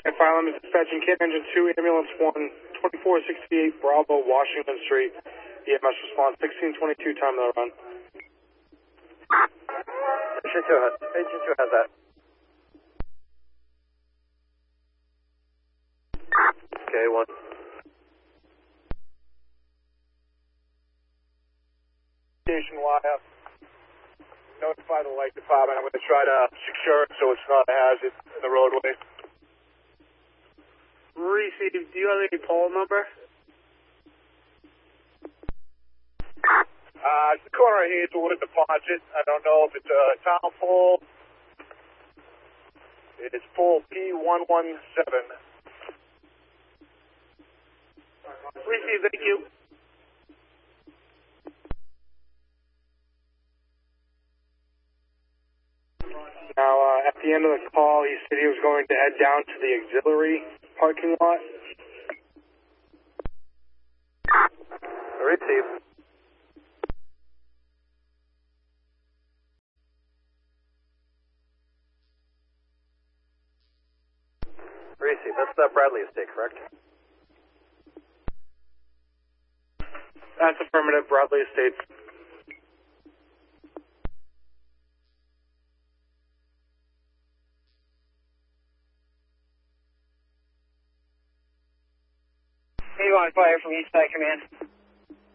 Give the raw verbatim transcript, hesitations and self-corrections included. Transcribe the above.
And file is dispatching Kit Engine two, Ambulance one, twenty-four sixty-eight Bravo, Washington Street. E M S response sixteen twenty-two, time of the run. Engine two has, Engine two has that. Okay, one. Station wire. Notify the light department. I'm going to try to secure it so it's not a hazard in the roadway. Receive, do you have any poll number? Uh, it's the corner of Hazelwood and Deposit. I don't know if it's a town pole. It's pole P one one seven. Receive, thank you. Now, uh, at the end of the call, he said he was going to head down to the auxiliary parking lot. Receive. Receive. That's the Bradley estate, correct? That's affirmative, Bradley Estates. Avon Fire from Eastside Command.